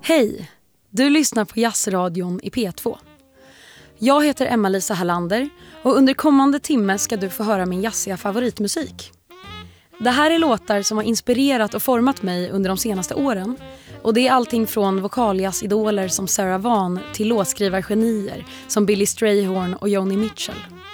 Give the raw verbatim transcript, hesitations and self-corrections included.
Hej! Du lyssnar på Jazzradion i P två. Jag heter Emma-Lisa Hallander och under kommande timme ska du få höra min jazziga favoritmusik. Det här är låtar som har inspirerat och format mig under de senaste åren. Och det är allting från vokaljazzidoler som Sarah Vaughan till låtskrivargenier som Billy Strayhorn och Joni Mitchell.